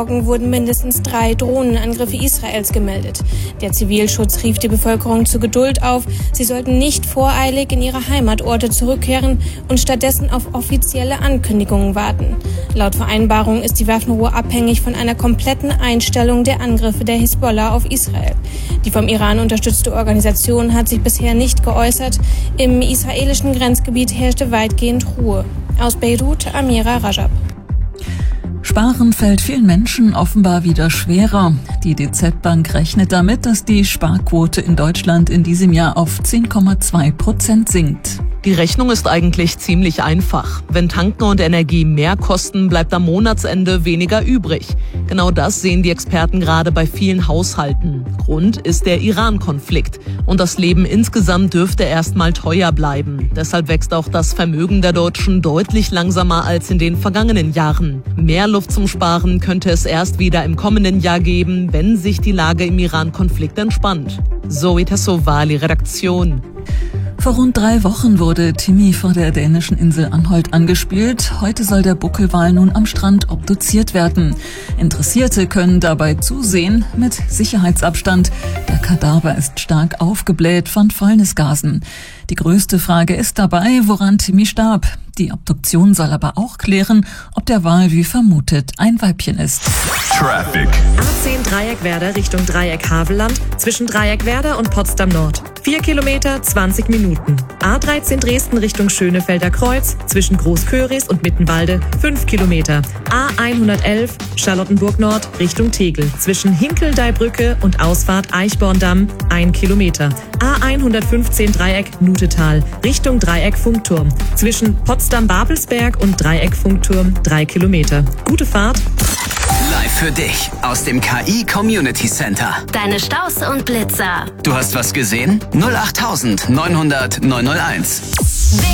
Wurden mindestens 3 Drohnenangriffe Israels gemeldet. Der Zivilschutz rief die Bevölkerung zur Geduld auf. Sie sollten nicht voreilig in ihre Heimatorte zurückkehren und stattdessen auf offizielle Ankündigungen warten. Laut Vereinbarung ist die Waffenruhe abhängig von einer kompletten Einstellung der Angriffe der Hisbollah auf Israel. Die vom Iran unterstützte Organisation hat sich bisher nicht geäußert. Im israelischen Grenzgebiet herrschte weitgehend Ruhe. Aus Beirut, Amira Rajab. Sparen fällt vielen Menschen offenbar wieder schwerer. Die DZ Bank rechnet damit, dass die Sparquote in Deutschland in diesem Jahr auf 10,2% sinkt. Die Rechnung ist eigentlich ziemlich einfach. Wenn Tanken und Energie mehr kosten, bleibt am Monatsende weniger übrig. Genau das sehen die Experten gerade bei vielen Haushalten. Grund ist der Iran-Konflikt. Und das Leben insgesamt dürfte erstmal teuer bleiben. Deshalb wächst auch das Vermögen der Deutschen deutlich langsamer als in den vergangenen Jahren. Mehr Luft zum Sparen könnte es erst wieder im kommenden Jahr geben, wenn sich die Lage im Iran-Konflikt entspannt. Zoe Tassovali, Redaktion. Vor rund 3 Wochen wurde Timmy vor der dänischen Insel Anholt angespült. Heute soll der Buckelwal nun am Strand obduziert werden. Interessierte können dabei zusehen mit Sicherheitsabstand. Der Kadaver ist stark aufgebläht von Fäulnisgasen. Die größte Frage ist dabei, woran Timmy starb. Die Obduktion soll aber auch klären, ob der Wal wie vermutet ein Weibchen ist. Traffic. A10 Dreieckwerder Richtung Dreieck Havelland zwischen Dreieckwerder und Potsdam Nord. 4 Kilometer, 20 Minuten. A13 Dresden Richtung Schönefelder Kreuz zwischen Großköris und Mittenwalde 5 Kilometer. A111 Charlottenburg Nord Richtung Tegel zwischen Hinkeldeilbrücke und Ausfahrt Eichborndamm 1 Kilometer. A115 Dreieck Nutetal Richtung Dreieck Funkturm zwischen Potsdam-Babelsberg und Dreieck Funkturm 3 Kilometer. Gute Fahrt. Live für dich aus dem KI Community Center. Deine Staus und Blitzer. Du hast was gesehen? 08900 901.